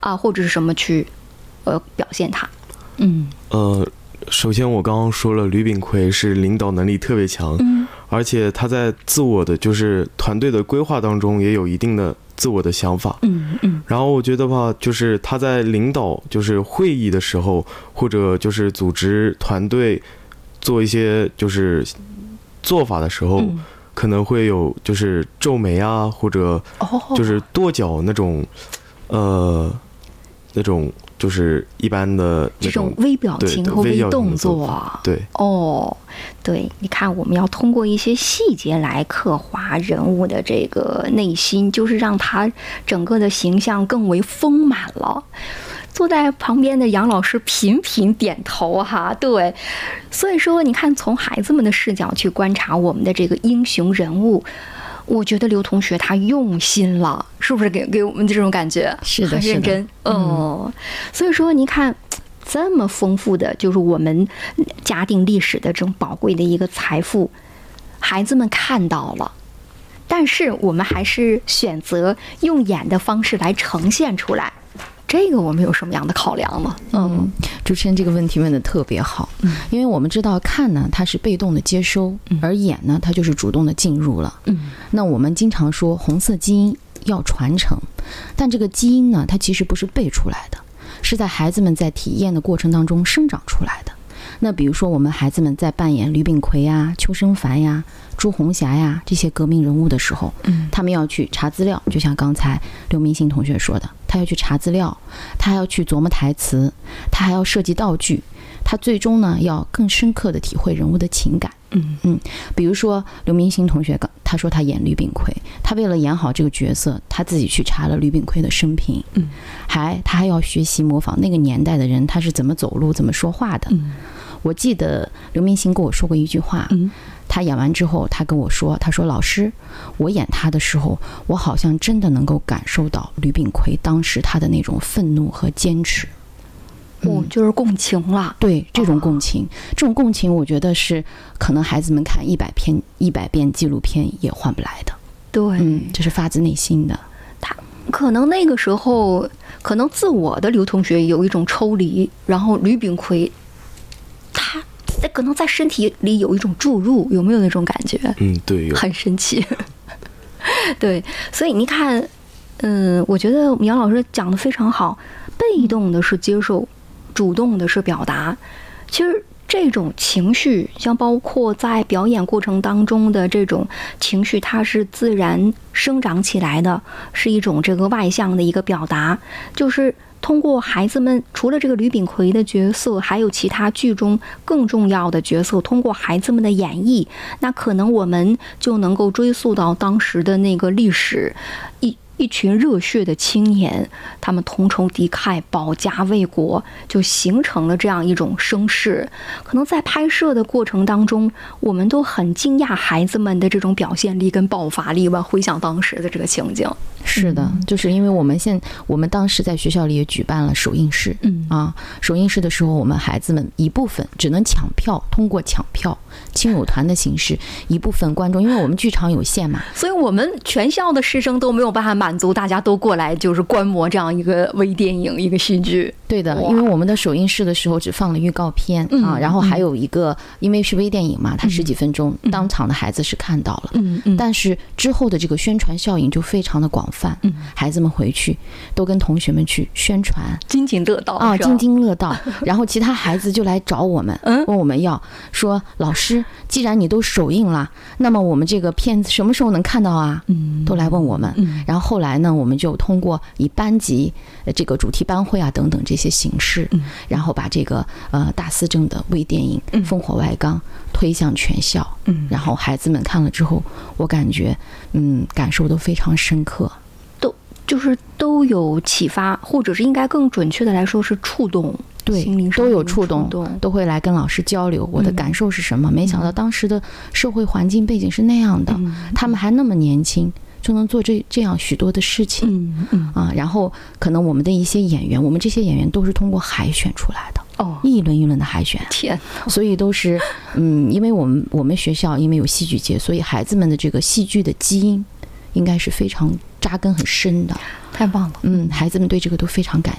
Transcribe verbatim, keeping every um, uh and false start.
啊，或者是什么去呃表现它？ 嗯呃，首先我刚刚说了，吕炳奎是领导能力特别强，嗯，而且他在自我的就是团队的规划当中也有一定的自我的想法，嗯嗯。然后我觉得吧，就是他在领导就是会议的时候，或者就是组织团队做一些就是做法的时候。嗯，可能会有就是皱眉啊，或者就是跺脚那种，呃，那种就是一般的那种这种微表情和微动作。 对， 哦，对，你看，我们要通过一些细节来刻画人物的这个内心，就是让他整个的形象更为丰满了。坐在旁边的杨老师频频点头哈，对，所以说你看，从孩子们的视角去观察我们的这个英雄人物，我觉得刘同学他用心了，是不是给给我们这种感觉？ 是的， 很认真，哦、嗯。所以说你看，这么丰富的就是我们家庭历史的这种宝贵的一个财富，孩子们看到了。但是我们还是选择用演的方式来呈现出来。这个我们有什么样的考量吗？ 嗯，主持人这个问题问得特别好，嗯，因为我们知道看呢，它是被动的接收，嗯，而演呢，它就是主动的进入了，嗯。那我们经常说红色基因要传承，但这个基因呢，它其实不是背出来的，是在孩子们在体验的过程当中生长出来的。那比如说我们孩子们在扮演吕炳奎呀、邱生凡呀、朱红霞呀这些革命人物的时候，嗯，他们要去查资料，就像刚才刘明星同学说的，他要去查资料，他要去琢磨台词，他还要设计道具，他最终呢要更深刻的体会人物的情感。嗯嗯，比如说刘明星同学他说他演吕炳奎，他为了演好这个角色，他自己去查了吕炳奎的生平，嗯，还他还要学习模仿那个年代的人他是怎么走路怎么说话的。嗯，我记得刘明星跟我说过一句话，嗯，他演完之后他跟我说，他说老师，我演他的时候，我好像真的能够感受到吕炳奎当时他的那种愤怒和坚持。 哦，就是共情了。 对，这种共情，哦、这种共情，我觉得是可能孩子们看一百篇、一百遍纪录片也换不来的。 对， 嗯，这是发自内心的。 他可能那个时候，可能自我的刘同学有一种抽离，然后吕炳奎，他可能在身体里有一种注入，有没有那种感觉？ 嗯，对，有。 很神奇。对，所以你看，嗯，我觉得杨老师讲的非常好，被动的是接受。主动的是表达，其实这种情绪，像包括在表演过程当中的这种情绪，它是自然生长起来的，是一种这个外向的一个表达。就是通过孩子们，除了这个吕炳奎的角色，还有其他剧中更重要的角色，通过孩子们的演绎，那可能我们就能够追溯到当时的那个历史。一一群热血的青年，他们同仇敌忾，保家卫国，就形成了这样一种声势。可能在拍摄的过程当中，我们都很惊讶孩子们的这种表现力跟爆发力吧。回想当时的这个情景， 是的，就是因为我们现我们当时在学校里也举办了首映式，嗯啊，首映式的时候，我们孩子们一部分只能抢票，通过抢票亲友团的形式，一部分观众，因为我们剧场有限嘛， 所以我们全校的师生都没有办法满足大家都过来就是观摩这样一个微电影一个戏剧。 对的，因为我们的首映式的时候只放了预告片、嗯、啊，然后还有一个、嗯、因为是微电影嘛，它十几分钟、嗯、当场的孩子是看到了、嗯嗯、但是之后的这个宣传效应就非常的广泛、嗯、孩子们回去都跟同学们去宣传， 津津乐道啊，津津乐道然后其他孩子就来找我们、嗯、问我们要说老师，既然你都首映了，那么我们这个片子什么时候能看到啊、嗯、都来问我们、嗯、然后后来呢我们就通过以班级这个主题班会啊等等这些形式、嗯、然后把这个呃大思政的微电影《烽火外纲》推向全校、嗯、然后孩子们看了之后，我感觉嗯感受都非常深刻， 都就是都有启发，或者是应该更准确的来说是触动， 对，都有触动，都会来跟老师交流我的感受是什么、嗯、没想到当时的社会环境背景是那样的、嗯、他们还那么年轻就能做这这样许多的事情，嗯嗯啊，然后可能我们的一些演员，我们这些演员都是通过海选出来的，哦，一轮一轮的海选， 天， 所以都是嗯，因为我们我们学校因为有戏剧节，所以孩子们的这个戏剧的基因应该是非常扎根很深的， 太棒了， 嗯，孩子们对这个都非常感